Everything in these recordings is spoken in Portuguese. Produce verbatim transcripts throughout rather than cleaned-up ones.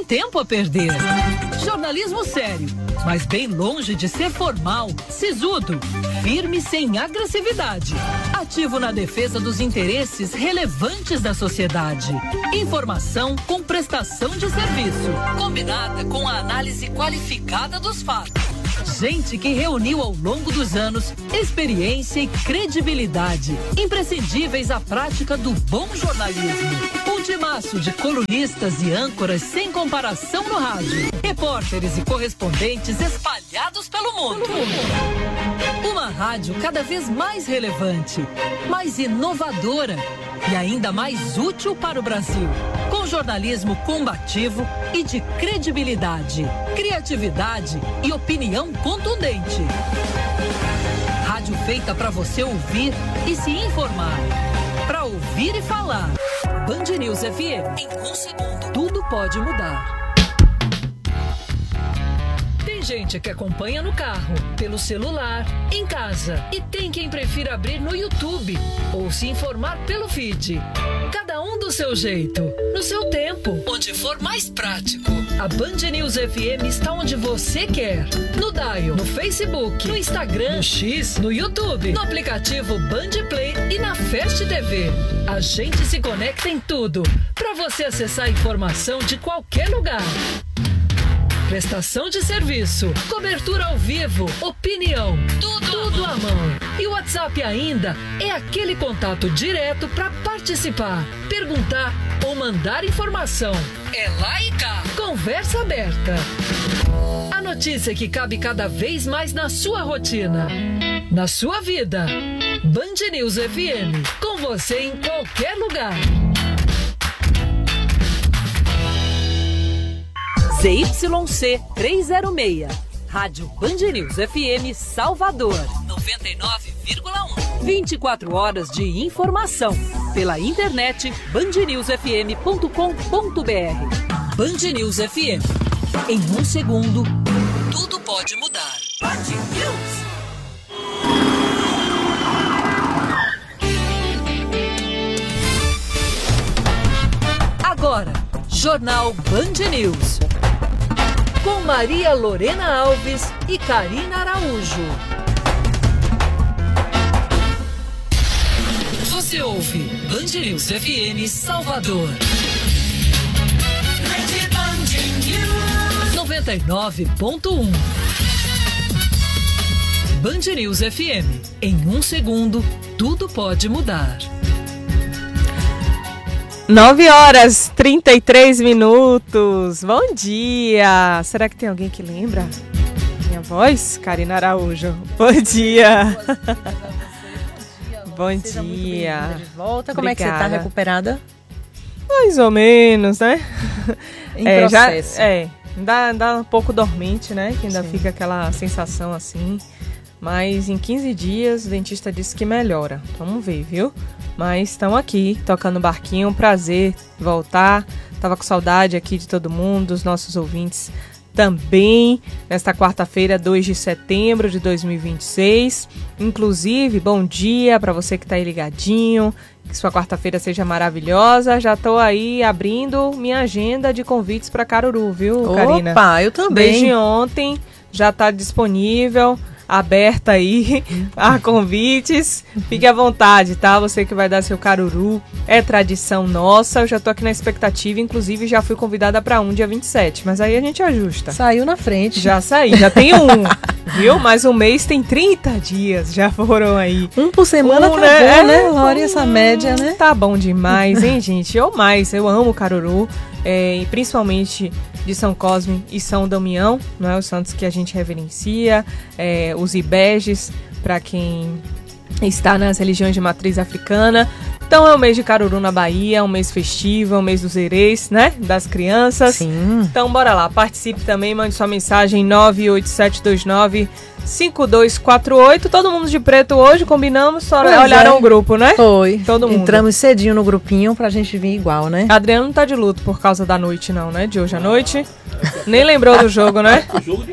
tempo a perder. Jornalismo sério, mas bem longe de ser formal, sisudo, firme sem agressividade, ativo na defesa dos interesses relevantes da sociedade. Informação com prestação de serviço, combinada com a análise qualificada dos fatos. Gente que reuniu ao longo dos anos experiência e credibilidade, imprescindíveis à prática do bom jornalismo. Um timaço de colunistas e âncoras sem comparação no rádio. Repórteres e correspondentes espalhados pelo mundo. Uma rádio cada vez mais relevante, mais inovadora e ainda mais útil para o Brasil. Com jornalismo combativo e de credibilidade, criatividade e opinião contundente. Rádio feita para você ouvir e se informar. Para ouvir e falar. Band News F M. Em um segundo, tudo pode mudar. Tem gente que acompanha no carro, pelo celular, em casa. E tem quem prefira abrir no YouTube ou se informar pelo feed. Cada um do seu jeito, no seu tempo, onde for mais prático. A Band News F M está onde você quer. No Dial, no Facebook, no Instagram, no X, no YouTube, no aplicativo Band Play e na Fast T V. A gente se conecta em tudo, para você acessar a informação de qualquer lugar. Prestação de serviço, cobertura ao vivo, opinião, tudo, tudo à mão. E o WhatsApp ainda é aquele contato direto para participar, perguntar ou mandar informação. É lá e cá. Conversa aberta. A notícia que cabe cada vez mais na sua rotina, na sua vida. Band News F M, com você em qualquer lugar. Z Y C trezentos e seis, Rádio Band News F M Salvador, noventa e nove vírgula um. vinte e quatro horas de informação, pela internet band news f m ponto com ponto b r. Band News F M, em um segundo, tudo pode mudar. Band News. Agora, Jornal Band News. Com Maria Lorena Alves e Karina Araújo. Você ouve Band News F M Salvador. noventa e nove ponto um. Band News F M. Em um segundo, tudo pode mudar. nove horas, trinta e três minutos. Bom dia! Será que tem alguém que lembra minha voz? Karina Araújo. Bom dia! Bom Seja dia! Muito de volta. Como Obrigada. é que você está? Recuperada? Mais ou menos, né? Em é, processo. Já, é, ainda, ainda um pouco dormente, né? Que ainda Sim. fica aquela sensação assim. Mas em quinze dias o dentista disse que melhora. Vamos ver, viu? Mas estamos aqui, tocando barquinho. Um prazer voltar. Tava com saudade aqui de todo mundo, dos nossos ouvintes também. Nesta quarta-feira, dois de setembro de dois mil e vinte e seis. Inclusive, bom dia para você que tá aí ligadinho. Que sua quarta-feira seja maravilhosa. Já tô aí abrindo minha agenda de convites para Caruru, viu, Karina? Opa, eu também. Desde ontem já tá disponível. Aberta aí a convites. Fique à vontade, tá? Você que vai dar seu caruru. É tradição nossa. Eu já tô aqui na expectativa. Inclusive, já fui convidada para um dia vinte e sete. Mas aí a gente ajusta. Saiu na frente. Já saí. Já tem um. Viu? Mas um mês tem trinta dias. Já foram aí. Um por semana um, tá né? bom, né? É, Olha essa média, né? Tá bom demais, hein, gente? Eu mais. Eu amo caruru. É, e principalmente de São Cosme e São Damião, não é? Os santos que a gente reverencia, é, os ibejes, para quem está nas religiões de matriz africana. Então é o mês de Caruru na Bahia, é um mês festivo, é um mês dos herês, né? Das crianças. Sim. Então bora lá, participe também, mande sua mensagem nove oito sete dois nove cinco dois quatro oito. Todo mundo de preto hoje, combinamos, só Pois olharam é. o grupo, né? Foi. Todo mundo. Entramos cedinho no grupinho pra gente vir igual, né? Adriano não tá de luto por causa da noite não, né? De hoje à noite. Nem lembrou do jogo, né? O jogo de hoje.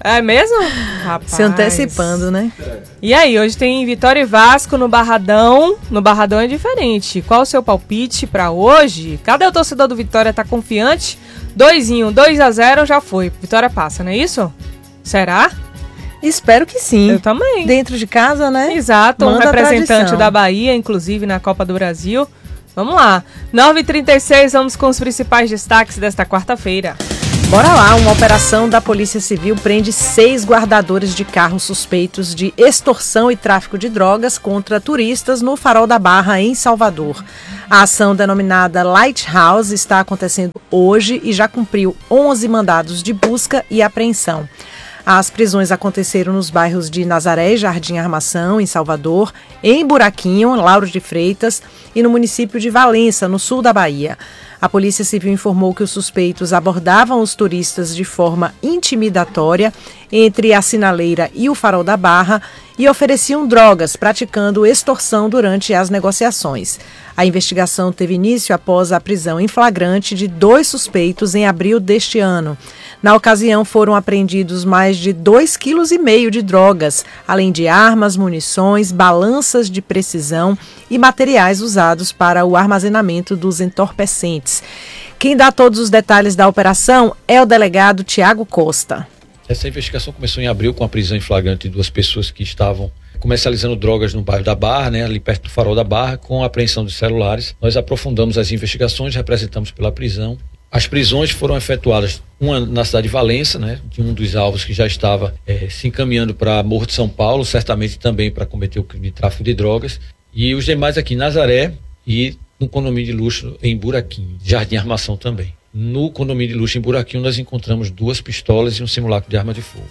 É mesmo? Rapaz. Se antecipando, né? E aí, hoje tem Vitória e Vasco no Barradão. No Barradão é diferente. Qual o seu palpite pra hoje? Cadê o torcedor do Vitória? Tá confiante? dois em um, dois a zero já foi. Vitória passa, não é isso? Será? Espero que sim. Eu também. Dentro de casa, né? Exato, um Manda representante da Bahia, inclusive na Copa do Brasil. Vamos lá. nove e trinta e seis, vamos com os principais destaques desta quarta-feira. Bora lá, uma operação da Polícia Civil prende seis guardadores de carros suspeitos de extorsão e tráfico de drogas contra turistas no Farol da Barra, em Salvador. A ação denominada Lighthouse está acontecendo hoje e já cumpriu onze mandados de busca e apreensão. As prisões aconteceram nos bairros de Nazaré e Jardim Armação, em Salvador, em Buraquinho, Lauro de Freitas, e no município de Valença, no sul da Bahia. A Polícia Civil informou que os suspeitos abordavam os turistas de forma intimidatória entre a Sinaleira e o Farol da Barra e ofereciam drogas, praticando extorsão durante as negociações. A investigação teve início após a prisão em flagrante de dois suspeitos em abril deste ano. Na ocasião, foram apreendidos mais de dois vírgula cinco quilos de drogas, além de armas, munições, balanças de precisão e materiais usados para o armazenamento dos entorpecentes. Quem dá todos os detalhes da operação é o delegado Tiago Costa. Essa investigação começou em abril com a prisão em flagrante de duas pessoas que estavam comercializando drogas no bairro da Barra, né, ali perto do Farol da Barra, com a apreensão de celulares. Nós aprofundamos as investigações, representamos pela prisão. As prisões foram efetuadas, uma na cidade de Valença, né, de um dos alvos que já estava é, se encaminhando para Morro de São Paulo, certamente também para cometer o crime de tráfico de drogas, e os demais aqui em Nazaré e no condomínio de luxo em Buraquinho, Jardim Armação também. No condomínio de luxo em Buraquinho nós encontramos duas pistolas e um simulacro de arma de fogo.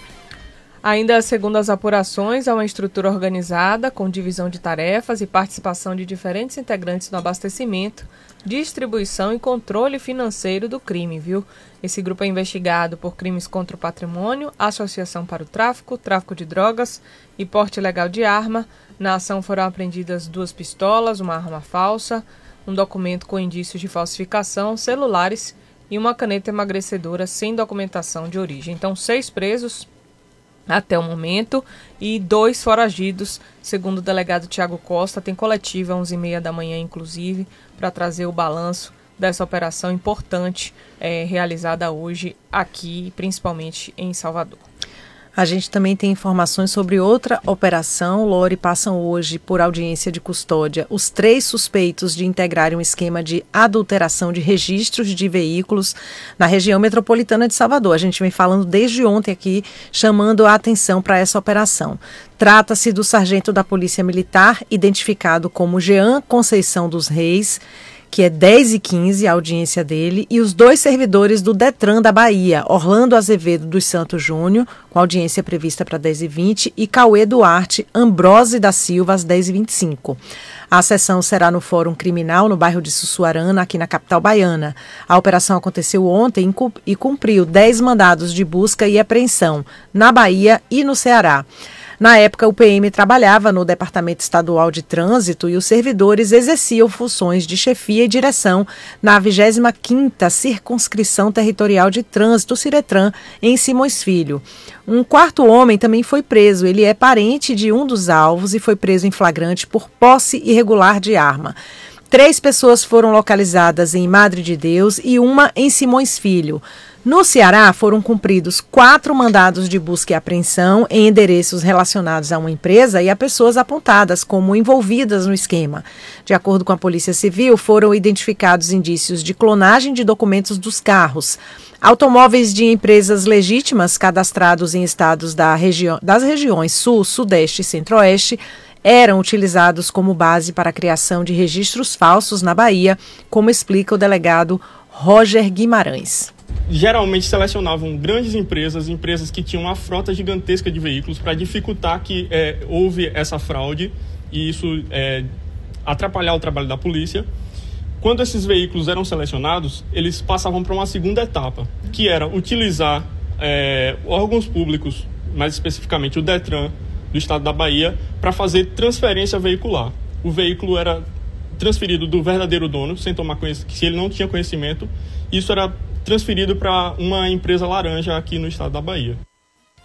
Ainda segundo as apurações, há uma estrutura organizada com divisão de tarefas e participação de diferentes integrantes no abastecimento, distribuição e controle financeiro do crime, viu? Esse grupo é investigado por crimes contra o patrimônio, associação para o tráfico, tráfico de drogas e porte ilegal de arma. Na ação foram apreendidas duas pistolas, uma arma falsa, um documento com indícios de falsificação, celulares e uma caneta emagrecedora sem documentação de origem. Então, seis presos até o momento e dois foragidos, segundo o delegado Tiago Costa. Tem coletiva às onze e meia da manhã, inclusive, para trazer o balanço dessa operação importante é, realizada hoje aqui, principalmente em Salvador. A gente também tem informações sobre outra operação. Lore, passam hoje por audiência de custódia os três suspeitos de integrarem um esquema de adulteração de registros de veículos na região metropolitana de Salvador. A gente vem falando desde ontem aqui, chamando a atenção para essa operação. Trata-se do sargento da Polícia Militar, identificado como Jean Conceição dos Reis, que é dez e quinze a audiência dele, e os dois servidores do Detran da Bahia, Orlando Azevedo dos Santos Júnior, com audiência prevista para dez e vinte, e Cauê Duarte Ambrose da Silva, às dez e vinte e cinco. A sessão será no Fórum Criminal, no bairro de Sussuarana, aqui na capital baiana. A operação aconteceu ontem e cumpriu dez mandados de busca e apreensão na Bahia e no Ceará. Na época, o P M trabalhava no Departamento Estadual de Trânsito e os servidores exerciam funções de chefia e direção na vigésima quinta Circunscrição Territorial de Trânsito, Ciretran, em Simões Filho. Um quarto homem também foi preso. Ele é parente de um dos alvos e foi preso em flagrante por posse irregular de arma. Três pessoas foram localizadas em Madre de Deus e uma em Simões Filho. No Ceará, foram cumpridos quatro mandados de busca e apreensão em endereços relacionados a uma empresa e a pessoas apontadas como envolvidas no esquema. De acordo com a Polícia Civil, foram identificados indícios de clonagem de documentos dos carros, automóveis de empresas legítimas cadastrados em estados da regi- das regiões Sul, Sudeste e Centro-Oeste, eram utilizados como base para a criação de registros falsos na Bahia, como explica o delegado Roger Guimarães. Geralmente selecionavam grandes empresas, empresas que tinham uma frota gigantesca de veículos para dificultar que é, houve essa fraude e isso é, atrapalhar o trabalho da polícia. Quando esses veículos eram selecionados, eles passavam para uma segunda etapa, que era utilizar é, órgãos públicos, mais especificamente o Detran do estado da Bahia, para fazer transferência veicular. O veículo era transferido do verdadeiro dono, sem tomar conhecimento, se ele não tinha conhecimento, isso era transferido para uma empresa laranja aqui no estado da Bahia.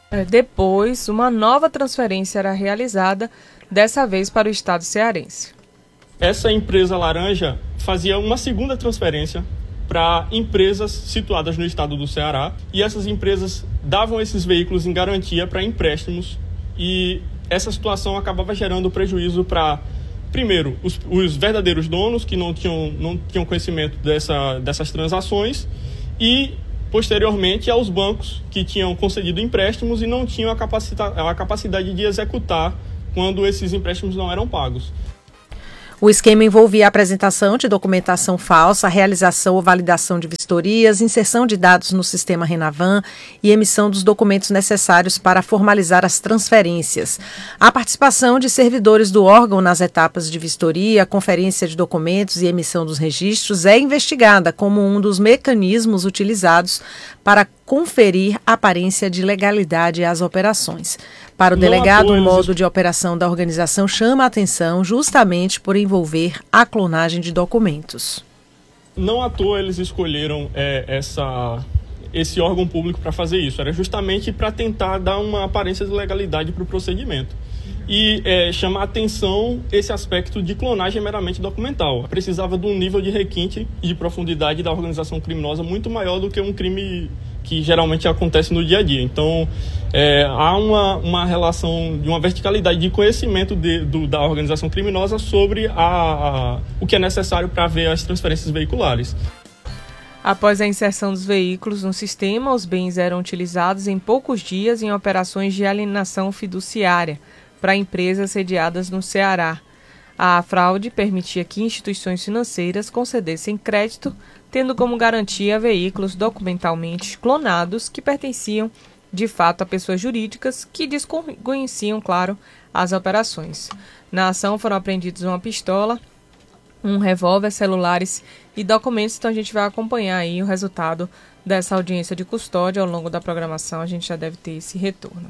Depois, uma nova transferência era realizada, dessa vez para o estado cearense. Essa empresa laranja fazia uma segunda transferência para empresas situadas no estado do Ceará, e essas empresas davam esses veículos em garantia para empréstimos, e essa situação acabava gerando prejuízo para, primeiro, os, os verdadeiros donos, que não tinham, não tinham conhecimento dessa, dessas transações, e, posteriormente, aos bancos que tinham concedido empréstimos e não tinham a, capacita- a capacidade de executar quando esses empréstimos não eram pagos. O esquema envolvia a apresentação de documentação falsa, a realização ou validação de vistorias, inserção de dados no sistema Renavan e emissão dos documentos necessários para formalizar as transferências. A participação de servidores do órgão nas etapas de vistoria, conferência de documentos e emissão dos registros é investigada como um dos mecanismos utilizados para conferir aparência de legalidade às operações. Para o delegado, o modo de operação da organização chama a atenção justamente por envolver a clonagem de documentos. Não à toa eles escolheram é, essa, esse órgão público para fazer isso. Era justamente para tentar dar uma aparência de legalidade para o procedimento. E é, chamar a atenção esse aspecto de clonagem meramente documental. Precisava de um nível de requinte e de profundidade da organização criminosa muito maior do que um crime que geralmente acontece no dia a dia. Então, é, há uma, uma relação de uma verticalidade de conhecimento de, do, da organização criminosa sobre a, a, o que é necessário para ver as transferências veiculares. Após a inserção dos veículos no sistema, os bens eram utilizados em poucos dias em operações de alienação fiduciária para empresas sediadas no Ceará. A fraude permitia que instituições financeiras concedessem crédito, tendo como garantia veículos documentalmente clonados que pertenciam, de fato, a pessoas jurídicas que desconheciam, claro, as operações. Na ação foram apreendidos uma pistola, um revólver, celulares e documentos, então a gente vai acompanhar aí o resultado dessa audiência de custódia ao longo da programação, a gente já deve ter esse retorno.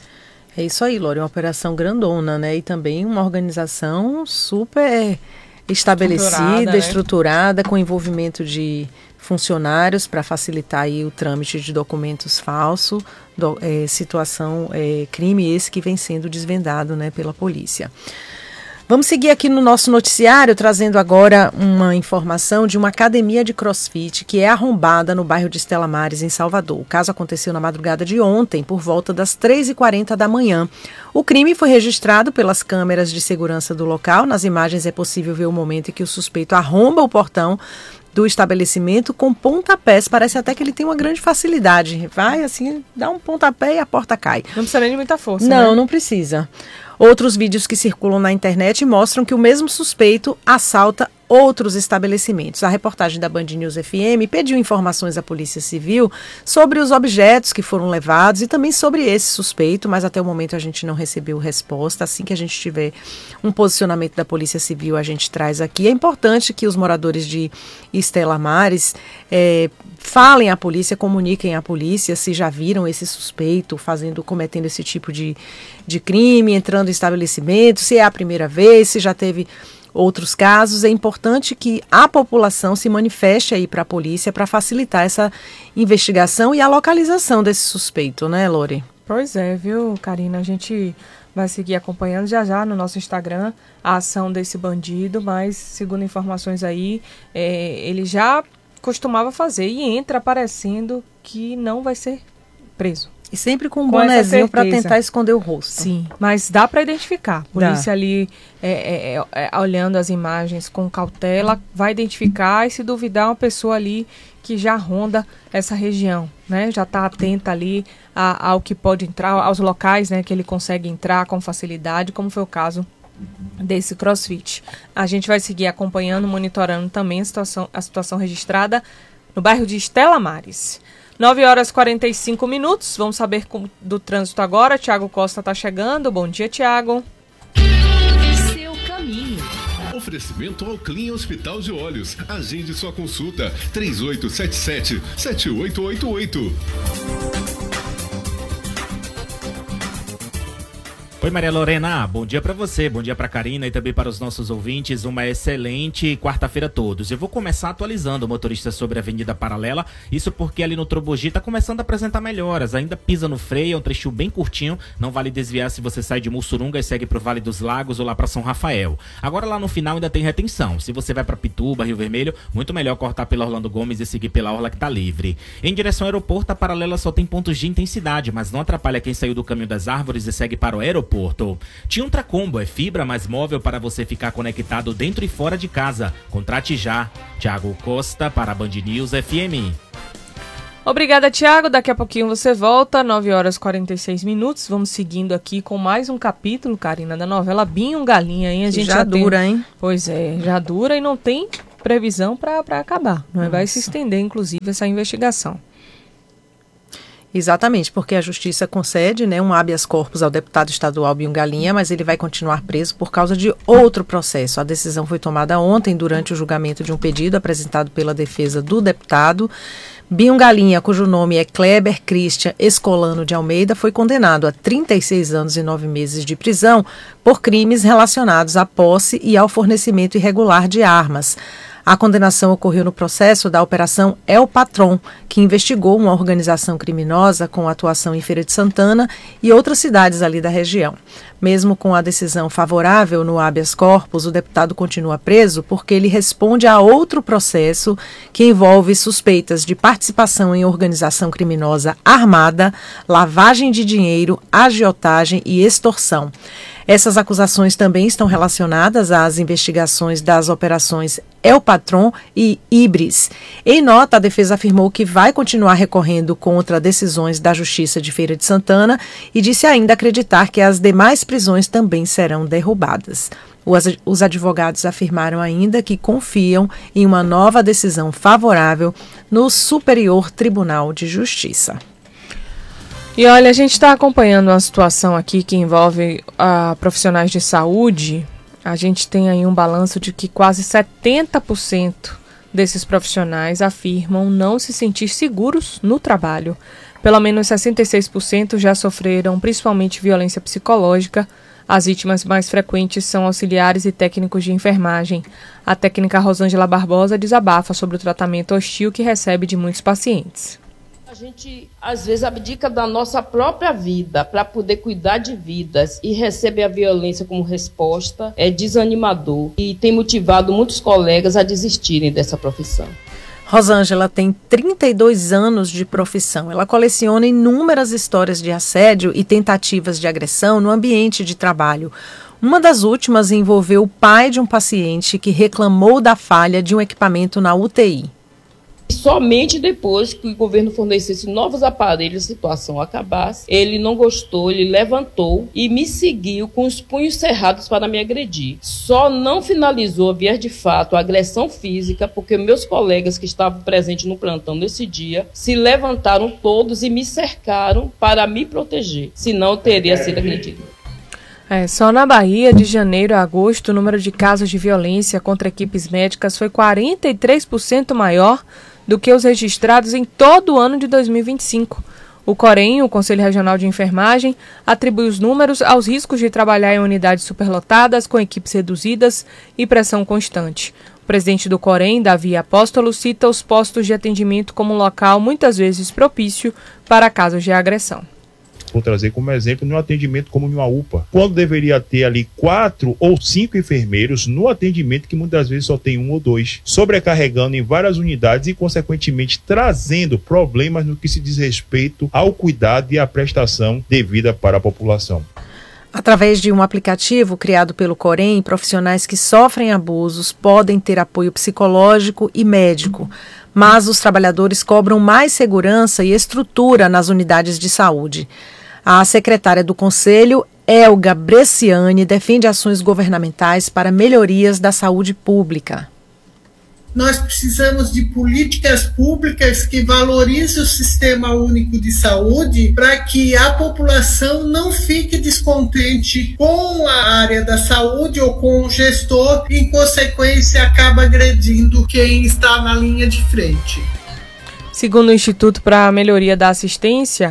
É isso aí, Lore, uma operação grandona, né? E também uma organização super estabelecida, estruturada, né? estruturada com envolvimento de funcionários para facilitar aí o trâmite de documentos falsos, do, é, situação, é, crime esse que vem sendo desvendado, né, pela polícia. Vamos seguir aqui no nosso noticiário, trazendo agora uma informação de uma academia de crossfit que é arrombada no bairro de Estela Maris, em Salvador. O caso aconteceu na madrugada de ontem, por volta das três e quarenta da manhã. O crime foi registrado pelas câmeras de segurança do local. Nas imagens é possível ver o momento em que o suspeito arromba o portão do estabelecimento com pontapés. Parece até que ele tem uma grande facilidade. Vai assim, dá um pontapé e a porta cai. Não precisa nem de muita força, Não, né? não precisa. Outros vídeos que circulam na internet mostram que o mesmo suspeito assalta outros estabelecimentos. A reportagem da Band News F M pediu informações à Polícia Civil sobre os objetos que foram levados e também sobre esse suspeito, mas até o momento a gente não recebeu resposta. Assim que a gente tiver um posicionamento da Polícia Civil, a gente traz aqui. É importante que os moradores de Estela Maris é, falem à polícia, comuniquem à polícia se já viram esse suspeito fazendo, cometendo esse tipo de, de crime, entrando em estabelecimento, se é a primeira vez, se já teve outros casos. É importante que a população se manifeste aí para a polícia para facilitar essa investigação e a localização desse suspeito, né, Lore? Pois é, viu, Karina? A gente vai seguir acompanhando já já no nosso Instagram a ação desse bandido, mas, segundo informações aí, é, ele já costumava fazer e entra aparecendo que não vai ser preso. E sempre com um bonezinho para tentar esconder o rosto. Sim, mas dá para identificar. A polícia dá. ali, é, é, é, olhando as imagens com cautela, vai identificar e, se duvidar, uma pessoa ali que já ronda essa região, né? Já está atenta ali a, ao que pode entrar, aos locais, né, que ele consegue entrar com facilidade, como foi o caso desse CrossFit. A gente vai seguir acompanhando, monitorando também a situação, a situação registrada no bairro de Estela Maris. nove horas e quarenta e cinco minutos, vamos saber com, do trânsito agora. Tiago Costa está chegando. Bom dia, Tiago. Seu caminho. Oferecimento ao Clean Hospital de Olhos. Agende sua consulta. três oito sete sete, sete oito oito oito. Oi, Maria Lorena, bom dia para você, bom dia para Karina e também para os nossos ouvintes, uma excelente quarta-feira a todos. Eu vou começar atualizando o motorista sobre a Avenida Paralela, isso porque ali no Trobogi está começando a apresentar melhoras, ainda pisa no freio, é um trechinho bem curtinho, não vale desviar se você sai de Mussurunga e segue para o Vale dos Lagos ou lá para São Rafael. Agora lá no final ainda tem retenção, se você vai para Pituba, Rio Vermelho, muito melhor cortar pela Orlando Gomes e seguir pela orla que está livre. Em direção ao aeroporto, a Paralela só tem pontos de intensidade, mas não atrapalha quem saiu do caminho das árvores e segue para o aeroporto. Tinha um Tracombo, é fibra mais móvel para você ficar conectado dentro e fora de casa. Contrate já. Tiago Costa para a Band News F M. Obrigada, Tiago. Daqui a pouquinho você volta, nove horas e quarenta e seis minutos. Vamos seguindo aqui com mais um capítulo, Karina, da novela Binho Galinha, hein? A gente já, já dura, tem... hein? Pois é, já dura e não tem previsão para acabar. Não é? Vai se estender, inclusive, essa investigação. Exatamente, porque a Justiça concede, né, um habeas corpus ao deputado estadual Binho Galinha, mas ele vai continuar preso por causa de outro processo. A decisão foi tomada ontem durante o julgamento de um pedido apresentado pela defesa do deputado. Binho Galinha, cujo nome é Kleber Christian Escolano de Almeida, foi condenado a trinta e seis anos e nove meses de prisão por crimes relacionados à posse e ao fornecimento irregular de armas. A condenação ocorreu no processo da Operação El Patrón, que investigou uma organização criminosa com atuação em Feira de Santana e outras cidades ali da região. Mesmo com a decisão favorável no habeas corpus, o deputado continua preso porque ele responde a outro processo que envolve suspeitas de participação em organização criminosa armada, lavagem de dinheiro, agiotagem e extorsão. Essas acusações também estão relacionadas às investigações das operações El Patrón e Ibris. Em nota, a defesa afirmou que vai continuar recorrendo contra decisões da Justiça de Feira de Santana e disse ainda acreditar que as demais prisões também serão derrubadas. Os advogados afirmaram ainda que confiam em uma nova decisão favorável no Superior Tribunal de Justiça. E olha, a gente está acompanhando uma situação aqui que envolve uh, profissionais de saúde. A gente tem aí um balanço de que quase setenta por cento desses profissionais afirmam não se sentir seguros no trabalho. Pelo menos sessenta e seis por cento já sofreram principalmente violência psicológica. As vítimas mais frequentes são auxiliares e técnicos de enfermagem. A técnica Rosângela Barbosa desabafa sobre o tratamento hostil que recebe de muitos pacientes. A gente, às vezes, abdica da nossa própria vida para poder cuidar de vidas e receber a violência como resposta é desanimador e tem motivado muitos colegas a desistirem dessa profissão. Rosângela tem trinta e dois anos de profissão. Ela coleciona inúmeras histórias de assédio e tentativas de agressão no ambiente de trabalho. Uma das últimas envolveu o pai de um paciente que reclamou da falha de um equipamento na U T I. Somente depois que o governo fornecesse novos aparelhos, a situação acabasse, ele não gostou, ele levantou e me seguiu com os punhos cerrados para me agredir. Só não finalizou a viés de fato a agressão física porque meus colegas que estavam presentes no plantão nesse dia se levantaram todos e me cercaram para me proteger, senão eu teria sido agredido. É, só na Bahia, de janeiro a agosto, o número de casos de violência contra equipes médicas foi quarenta e três por cento maior do que os registrados em todo o ano de dois mil e vinte e cinco. O Corém, o Conselho Regional de Enfermagem, atribui os números aos riscos de trabalhar em unidades superlotadas, com equipes reduzidas e pressão constante. O presidente do Corém, Davi Apóstolo, cita os postos de atendimento como um local muitas vezes propício para casos de agressão. Vou trazer como exemplo no atendimento como numa U P A, quando deveria ter ali quatro ou cinco enfermeiros no atendimento que muitas vezes só tem um ou dois, sobrecarregando em várias unidades e consequentemente trazendo problemas no que se diz respeito ao cuidado e à prestação devida para a população. Através de um aplicativo criado pelo Corém, profissionais que sofrem abusos podem ter apoio psicológico e médico, mas os trabalhadores cobram mais segurança e estrutura nas unidades de saúde. A secretária do Conselho, Elga Bresciani, defende ações governamentais para melhorias da saúde pública. Nós precisamos de políticas públicas que valorizem o Sistema Único de Saúde para que a população não fique descontente com a área da saúde ou com o gestor e, em consequência, acaba agredindo quem está na linha de frente. Segundo o Instituto para a Melhoria da Assistência,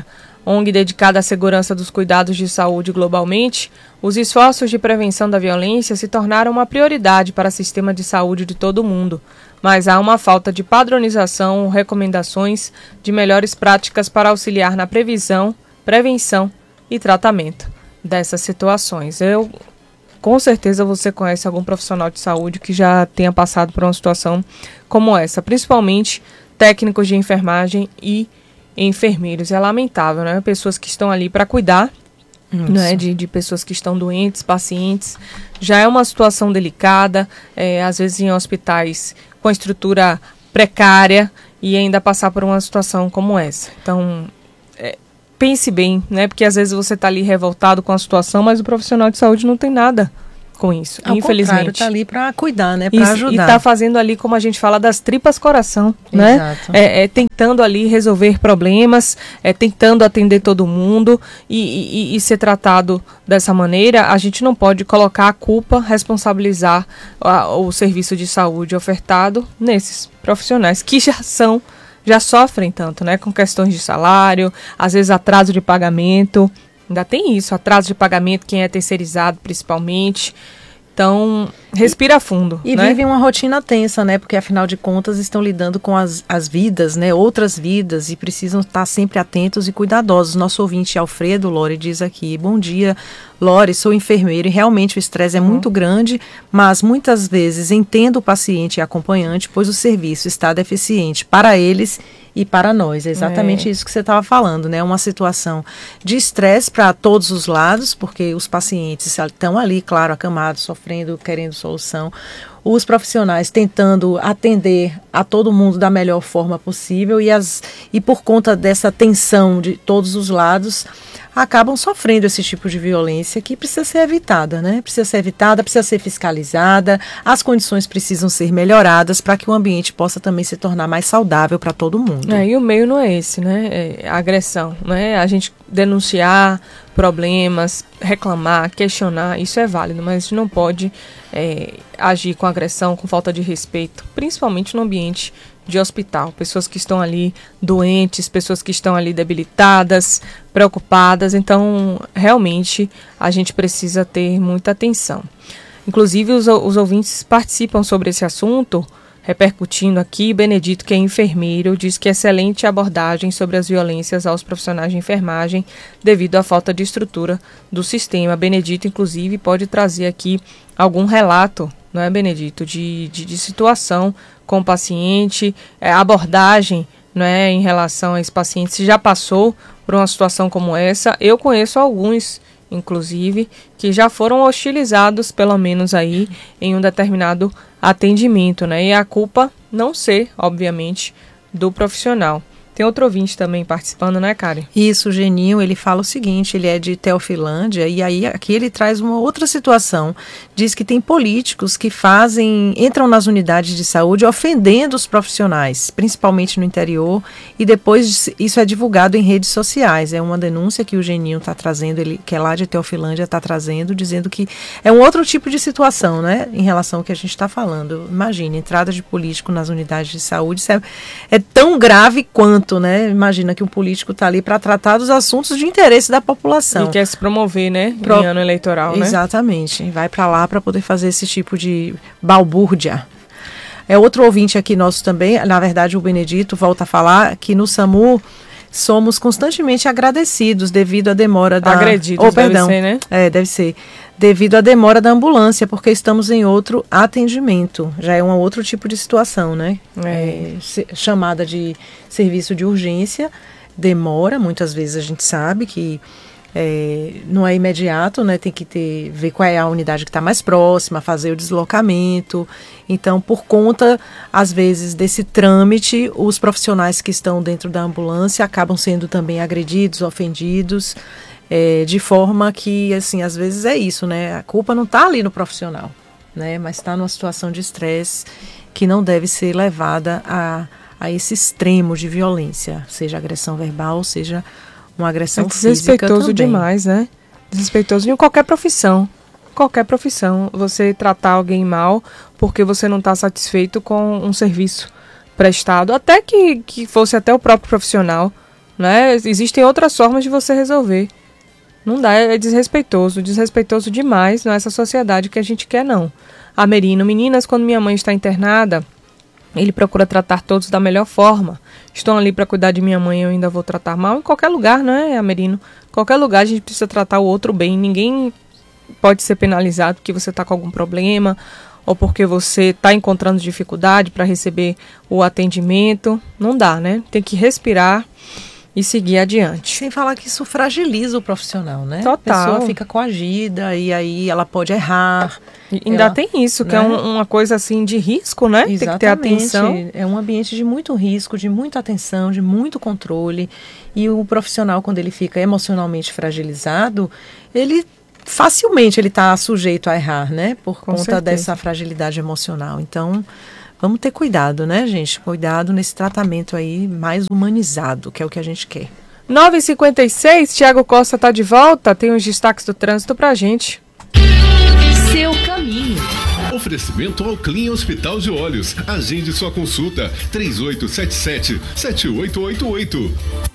O N G dedicada à segurança dos cuidados de saúde globalmente, os esforços de prevenção da violência se tornaram uma prioridade para o sistema de saúde de todo o mundo, mas há uma falta de padronização ou recomendações de melhores práticas para auxiliar na previsão, prevenção e tratamento dessas situações. Eu, com certeza você conhece algum profissional de saúde que já tenha passado por uma situação como essa, principalmente técnicos de enfermagem e enfermeiros. É lamentável, né? Pessoas que estão ali para cuidar, né? de, de pessoas que estão doentes, pacientes. Já é uma situação delicada, é, às vezes em hospitais com estrutura precária e ainda passar por uma situação como essa. Então, é, pense bem, né? Porque às vezes você está ali revoltado com a situação, mas o profissional de saúde não tem nada com isso, Ao infelizmente. Está ali para cuidar, né? Para ajudar. E está fazendo ali, como a gente fala, das tripas coração, né? Exato. É, é, tentando ali resolver problemas, é, tentando atender todo mundo e, e, e ser tratado dessa maneira. A gente não pode colocar a culpa, responsabilizar a, o serviço de saúde ofertado nesses profissionais que já são, já sofrem tanto, né? Com questões de salário, às vezes atraso de pagamento. Ainda tem isso, atraso de pagamento, quem é terceirizado principalmente. Então, respira fundo. E né? vivem uma rotina tensa, né? Porque, afinal de contas, estão lidando com as, as vidas, né? Outras vidas, e precisam estar sempre atentos e cuidadosos. Nosso ouvinte Alfredo Lore diz aqui: bom dia, Lore, sou enfermeiro e realmente o estresse é muito uhum. grande, mas muitas vezes entendo o paciente e acompanhante, pois o serviço está deficiente para eles e para nós. É exatamente é. isso que você estava falando, né? Uma situação de estresse para todos os lados, porque os pacientes estão ali, claro, acamados, sofrendo, querendo solução. Os profissionais tentando atender a todo mundo da melhor forma possível e, as, e por conta dessa tensão de todos os lados, acabam sofrendo esse tipo de violência que precisa ser evitada, né? Precisa ser evitada, precisa ser fiscalizada, as condições precisam ser melhoradas para que o ambiente possa também se tornar mais saudável para todo mundo. É, e o meio não é esse, né? É a agressão, né? A gente denunciar problemas, reclamar, questionar, isso é válido, mas a gente não pode é, agir com agressão, com falta de respeito, principalmente no ambiente de hospital. Pessoas que estão ali doentes, pessoas que estão ali debilitadas, preocupadas. Então, realmente, a gente precisa ter muita atenção. Inclusive, os, os ouvintes participam sobre esse assunto, repercutindo aqui. Benedito, que é enfermeiro, diz que excelente abordagem sobre as violências aos profissionais de enfermagem devido à falta de estrutura do sistema. Benedito, inclusive, pode trazer aqui algum relato, não é, Benedito, de, de, de situação com o paciente, é, abordagem, não é, em relação a esse paciente, se já passou por uma situação como essa. Eu conheço alguns, inclusive, que já foram hostilizados, pelo menos aí, em um determinado atendimento, né? E a culpa não ser, obviamente, do profissional. Tem outro ouvinte também participando, né, Karen? Isso, o Geninho, ele fala o seguinte, ele é de Teofilândia, e aí aqui ele traz uma outra situação. Diz que tem políticos que fazem, entram nas unidades de saúde ofendendo os profissionais, principalmente no interior, e depois isso é divulgado em redes sociais. É uma denúncia que o Geninho está trazendo, ele, que é lá de Teofilândia, está trazendo, dizendo que é um outro tipo de situação, né, em relação ao que a gente está falando. Imagine, entrada de político nas unidades de saúde, isso é, é tão grave quanto, né? Imagina que um político está ali para tratar dos assuntos de interesse da população. E quer se promover, né? Pro... Em ano eleitoral, né? Exatamente. Vai para lá para poder fazer esse tipo de balbúrdia. É outro ouvinte aqui nosso também, na verdade o Benedito volta a falar que no SAMU somos constantemente agradecidos devido à demora da... Agredidos, oh, perdão. deve ser, né? É, deve ser. Devido à demora da ambulância, porque estamos em outro atendimento. Já é um outro tipo de situação, né? É. É, chamada de serviço de urgência, demora, muitas vezes a gente sabe que é, não é imediato, né? Tem que ter, ver qual é a unidade que está mais próxima, fazer o deslocamento. Então, por conta, às vezes, desse trâmite, os profissionais que estão dentro da ambulância acabam sendo também agredidos, ofendidos. É, de forma que, assim, às vezes é isso, né? A culpa não está ali no profissional, né? Mas está numa situação de estresse que não deve ser levada a, a esse extremo de violência, seja agressão verbal, seja uma agressão é física desrespeitoso também. demais, né? Desrespeitoso em qualquer profissão. Qualquer profissão. Você tratar alguém mal porque você não está satisfeito com um serviço prestado, até que, que fosse até o próprio profissional, né? Existem outras formas de você resolver. Não dá, é desrespeitoso, desrespeitoso demais, não é essa sociedade que a gente quer, não. Amerino, meninas, quando minha mãe está internada, ele procura tratar todos da melhor forma. Estão ali para cuidar de minha mãe, eu ainda vou tratar mal? Em qualquer lugar, né, Amerino? Em qualquer lugar a gente precisa tratar o outro bem. Ninguém pode ser penalizado porque você está com algum problema ou porque você está encontrando dificuldade para receber o atendimento. Não dá, né? Tem que respirar e seguir adiante. Sem falar que isso fragiliza o profissional, né? Total. A pessoa fica coagida e aí ela pode errar. E ainda ela, tem isso, que né? é um, uma coisa assim de risco, né? Exatamente. Tem que ter atenção. É um ambiente de muito risco, de muita atenção, de muito controle. E o profissional, quando ele fica emocionalmente fragilizado, ele facilmente ele está sujeito a errar, né? Por Com conta certeza. dessa fragilidade emocional. Então, vamos ter cuidado, né, gente? Cuidado nesse tratamento aí mais humanizado, que é o que a gente quer. nove e cinquenta e seis, Tiago Costa está de volta. Tem os destaques do trânsito pra gente. Seu caminho. Oferecimento ao Clean Hospital de Olhos. Agende sua consulta. três oito sete sete, sete oito oito oito.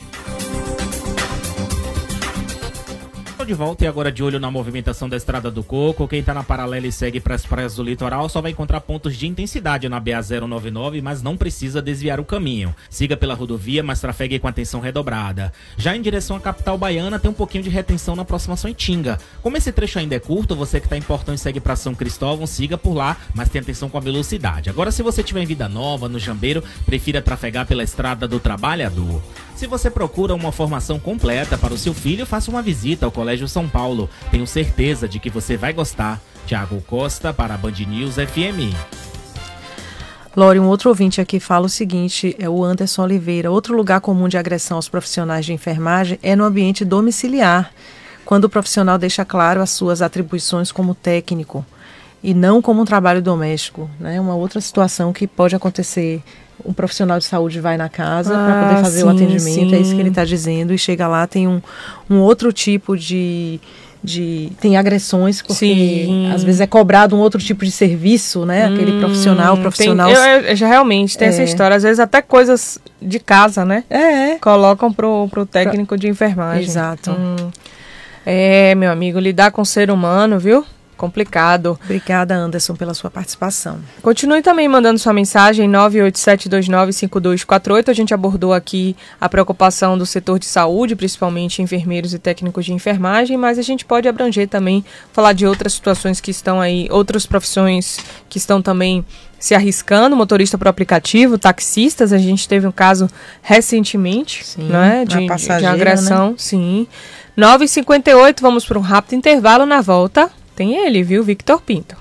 De volta e agora de olho na movimentação da Estrada do Coco. Quem tá na paralela e segue para as praias do litoral só vai encontrar pontos de intensidade na B A zero nove nove, mas não precisa desviar o caminho. Siga pela rodovia, mas trafegue com atenção redobrada. Já em direção à capital baiana, tem um pouquinho de retenção na aproximação em Tinga. Como esse trecho ainda é curto, você que tá em Portão e segue para São Cristóvão, siga por lá, mas tenha atenção com a velocidade. Agora, se você estiver em Vida Nova, no Jambeiro, prefira trafegar pela Estrada do Trabalhador. Se você procura uma formação completa para o seu filho, faça uma visita ao Colégio São Paulo. Tenho certeza de que você vai gostar. Tiago Costa para a Band News F M. Lore, um outro ouvinte aqui fala o seguinte, é o Anderson Oliveira. Outro lugar comum de agressão aos profissionais de enfermagem é no ambiente domiciliar, quando o profissional deixa claro as suas atribuições como técnico e não como um trabalho doméstico, né? Uma outra situação que pode acontecer. Um profissional de saúde vai na casa ah, para poder fazer sim, o atendimento, sim. É isso que ele está dizendo, e chega lá, tem um, um outro tipo de, de... tem agressões, porque sim. às vezes é cobrado um outro tipo de serviço, né? Hum, Aquele profissional, profissional... Tem, eu, eu, já realmente tem é. essa história, às vezes até coisas de casa, né? É. Colocam pro, pro técnico de enfermagem. Exato. Hum. É, meu amigo, lidar com o ser humano, viu? Complicado. Obrigada, Anderson, pela sua participação. Continue também mandando sua mensagem nove oito sete dois nove cinco dois quatro oito. A gente abordou aqui a preocupação do setor de saúde, principalmente enfermeiros e técnicos de enfermagem, mas a gente pode abranger também, falar de outras situações que estão aí, outras profissões que estão também se arriscando, motorista por aplicativo, taxistas. A gente teve um caso recentemente, sim, né, de, de agressão. Né? Sim. nove e cinquenta e oito, vamos para um rápido intervalo. Na volta tem ele, viu? Victor Pinto.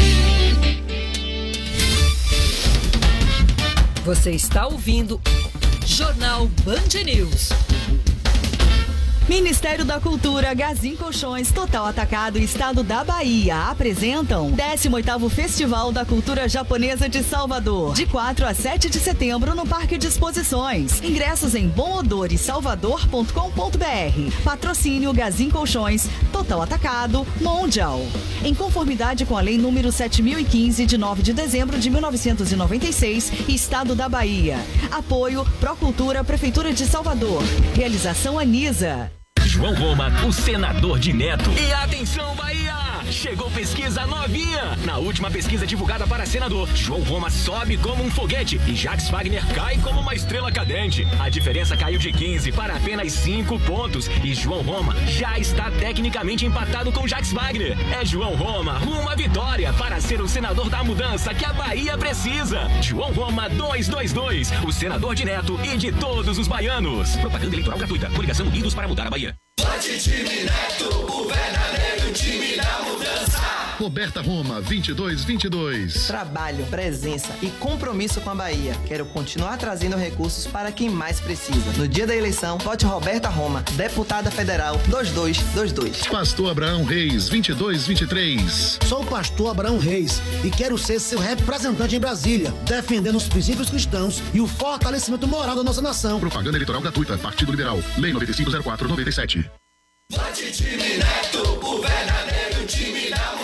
Você está ouvindo Jornal Band News. Ministério da Cultura, Gazin Colchões, Total Atacado e Estado da Bahia apresentam décimo oitavo Festival da Cultura Japonesa de Salvador, de quatro a sete de setembro no Parque de Exposições. Ingressos em bom odor e salvador ponto com ponto b r. Patrocínio Gazin Colchões, Total Atacado, Mondial. Em conformidade com a Lei número sete mil e quinze, de nove de dezembro de mil novecentos e noventa e seis, Estado da Bahia. Apoio Procultura, Prefeitura de Salvador. Realização Anisa. João Roma, o senador de Neto. E atenção, Bahia! Chegou pesquisa novinha! Na última pesquisa divulgada para senador, João Roma sobe como um foguete e Jacques Wagner cai como uma estrela cadente. A diferença caiu de quinze para apenas cinco pontos e João Roma já está tecnicamente empatado com Jacques Wagner. É João Roma rumo à vitória para ser o senador da mudança que a Bahia precisa. João Roma duzentos e vinte e dois, o senador de Neto e de todos os baianos. Propaganda eleitoral gratuita. Coligação Unidos para mudar a Bahia. Vote time Neto, o verdadeiro time da mudança. Roberta Roma, vinte e dois vinte e dois. Trabalho, presença e compromisso com a Bahia. Quero continuar trazendo recursos para quem mais precisa. No dia da eleição, vote Roberta Roma, deputada federal dois dois dois dois. Pastor Abraão Reis, vinte e dois vinte e três. Sou o pastor Abraão Reis e quero ser seu representante em Brasília, defendendo os princípios cristãos e o fortalecimento moral da nossa nação. Propaganda eleitoral gratuita, Partido Liberal, Lei nove cinco zero quatro noventa e sete. Vote time Neto, o verdadeiro time da mudança.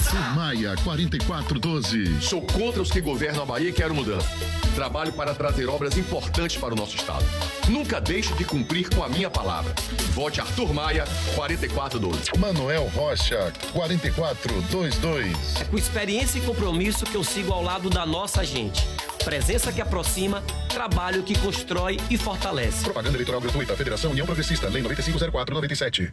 Arthur Maia, quarenta e quatro doze. Sou contra os que governam a Bahia e quero mudança. Trabalho para trazer obras importantes para o nosso estado. Nunca deixo de cumprir com a minha palavra. Vote Arthur Maia, quarenta e quatro doze. Manuel Rocha, quarenta e quatro vinte e dois. É com experiência e compromisso que eu sigo ao lado da nossa gente. Presença que aproxima, trabalho que constrói e fortalece. Propaganda eleitoral gratuita. Federação União Progressista. Lei noventa e cinco zero quatro noventa e sete.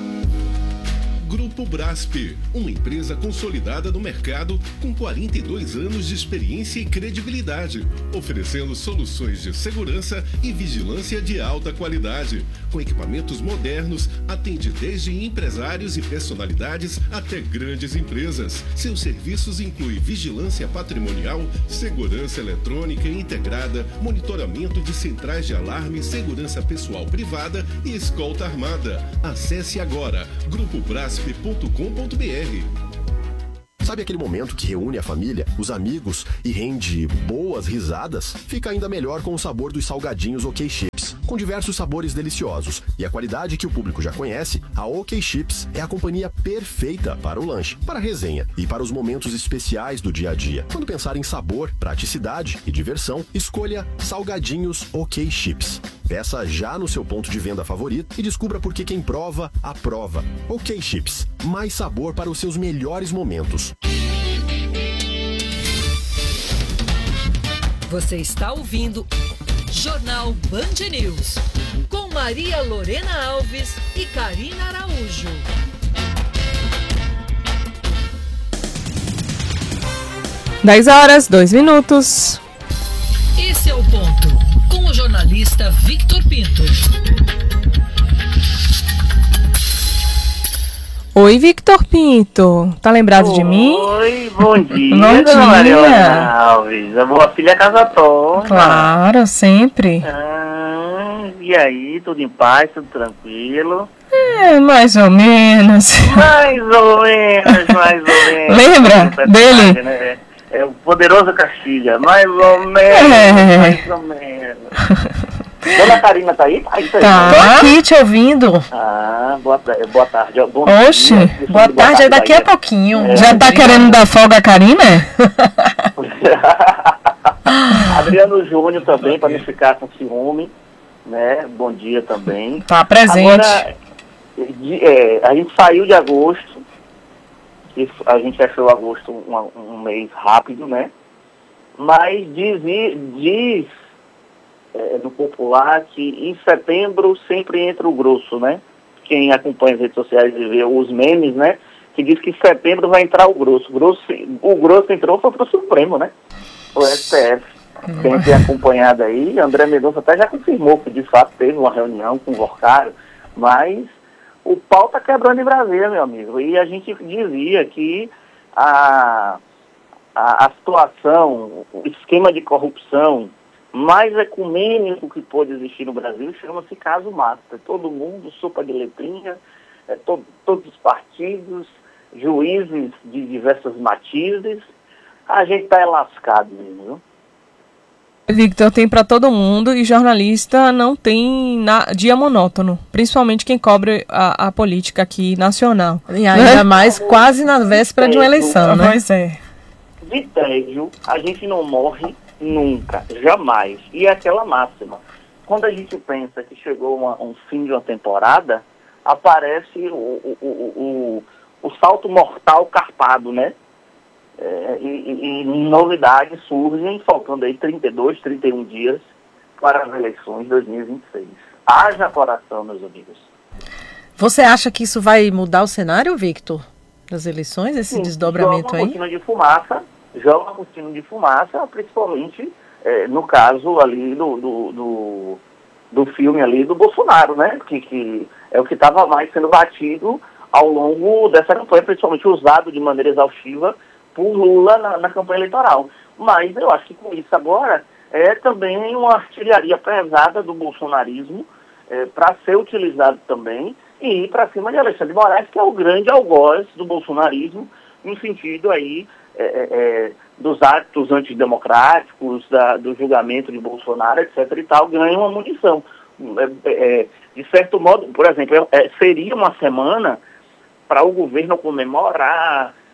Grupo Brasp, uma empresa consolidada no mercado com quarenta e dois anos de experiência e credibilidade, oferecendo soluções de segurança e vigilância de alta qualidade. Com equipamentos modernos, atende desde empresários e personalidades até grandes empresas. Seus serviços incluem vigilância patrimonial, segurança eletrônica integrada, monitoramento de centrais de alarme, segurança pessoal privada e escolta armada. Acesse agora grupo brasp ponto com ponto b r. Sabe aquele momento que reúne a família, os amigos e rende boas risadas? Fica ainda melhor com o sabor dos salgadinhos OK Chips. Com diversos sabores deliciosos e a qualidade que o público já conhece, a OK Chips é a companhia perfeita para o lanche, para a resenha e para os momentos especiais do dia a dia. Quando pensar em sabor, praticidade e diversão, escolha Salgadinhos OK Chips. Peça já no seu ponto de venda favorito e descubra por que quem prova, aprova. OK Chips, mais sabor para os seus melhores momentos. Você está ouvindo Jornal Band News, com Maria Lorena Alves e Karina Araújo. dez horas, dois minutos. Esse é o ponto, com o jornalista Victor Pinto. Oi, Victor Pinto. Tá lembrado Oi, de mim? Oi, bom dia, bom dona Maria dia. Alves. A boa filha casa toda. Claro, sempre. Ah, e aí, tudo em paz, tudo tranquilo? É, mais ou menos. Mais ou menos, mais ou menos. Lembra dele? Né? É o poderoso Castilha, mais ou menos, É. mais ou menos. Dona Karina tá aí? Tá, isso aí, Tá, né? tô aqui te ouvindo. Ah, boa, boa tarde. Bom Oxe, dia. boa tarde, é daqui a pouquinho. É, Já tá querendo dar folga a Karina? Adriano Júnior também, para não ficar com ciúme, né? Bom dia também. Tá presente. Agora, de- é, a gente saiu de agosto, que a gente achou agosto um, um mês rápido, né? Mas diz, diz é, no popular que em setembro sempre entra o grosso, né? Quem acompanha as redes sociais e vê os memes, né? Que diz que em setembro vai entrar o grosso. O grosso, o grosso entrou foi pro Supremo, né? O S T F. Quem tem acompanhado aí, André Mendonça até já confirmou que de fato teve uma reunião com o Vorcário, mas o pau tá quebrando em Brasília, meu amigo. E a gente dizia que a, a, a situação, o esquema de corrupção mais ecumênico que pode existir no Brasil chama-se caso Mata. Todo mundo, sopa de letrinha, é, to, todos os partidos, juízes de diversos matizes, a gente tá lascado mesmo, viu? Victor, tem pra todo mundo e jornalista não tem na, dia monótono, principalmente quem cobre a, a política aqui nacional. E ainda mais quase na véspera de uma eleição, né? Pois é. De tédio, a gente não morre nunca, jamais. E é aquela máxima. Quando a gente pensa que chegou uma, um fim de uma temporada, aparece o, o, o, o, o salto mortal carpado, né? É, e, e, e novidades surgem, faltando aí trinta e dois, trinta e um dias para as eleições de dois mil e vinte e seis. Haja coração, meus amigos. Você acha que isso vai mudar o cenário, Victor, das eleições, esse Sim, desdobramento joga uma aí? cortina de fumaça, joga uma cortina de fumaça, principalmente é, no caso ali do, do, do, do filme ali do Bolsonaro, né? Que, que é o que estava mais sendo batido ao longo dessa campanha, principalmente usado de maneira exaustiva por Lula na, na campanha eleitoral. Mas eu acho que com isso agora é também uma artilharia pesada do bolsonarismo é, para ser utilizado também e ir para cima de Alexandre de Moraes, que é o grande algoz do bolsonarismo, no sentido aí é, é, dos atos antidemocráticos, da, do julgamento de Bolsonaro, etc e tal, ganha uma munição. É, é, de certo modo, por exemplo, é, seria uma semana para o governo comemorar,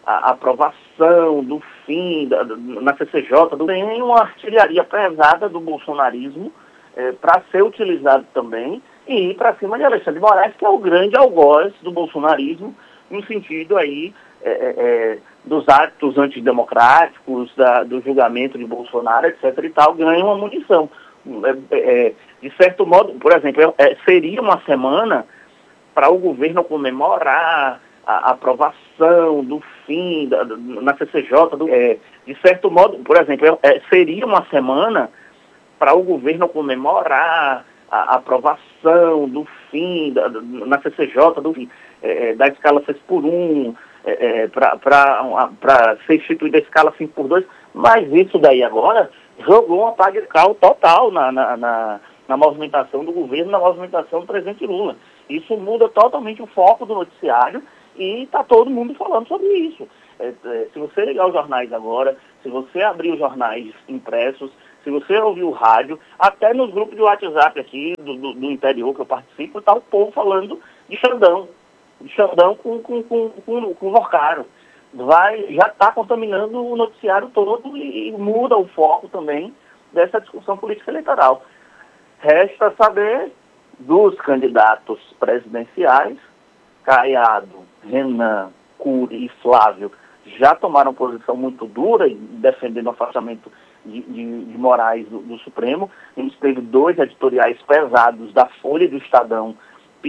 a aprovação do fim da, na C C J, do, tem uma artilharia pesada do bolsonarismo é, para ser utilizado também e ir para cima de Alexandre de Moraes, que é o grande algoz do bolsonarismo, no sentido aí é, é, dos atos antidemocráticos, da, do julgamento de Bolsonaro, etc e tal, ganha uma munição. É, é, de certo modo, por exemplo, é, seria uma semana para o governo comemorar a aprovação do fim da, na C C J, do, é, de certo modo, por exemplo, é, seria uma semana para o governo comemorar a aprovação do fim da, na C C J, do, é, da escala seis por um, é, para ser instituída a escala cinco por dois, mas isso daí agora jogou uma pá de cal total na, na, na, na movimentação do governo, na movimentação do presidente Lula. Isso muda totalmente o foco do noticiário e está todo mundo falando sobre isso. É, é, se você ligar os jornais agora, se você abrir os jornais impressos, se você ouvir o rádio, até nos grupos de WhatsApp aqui do, do, do interior que eu participo, está o povo falando de Xandão, de Xandão com, com, com, com, com Vocaro. Vai, já está contaminando o noticiário todo e, e muda o foco também dessa discussão política eleitoral. Resta saber dos candidatos presidenciais, Caiado, Renan, Cury e Flávio já tomaram posição muito dura defendendo o afastamento de, de, de Moraes do, do Supremo. A gente teve dois editoriais pesados da Folha e do Estadão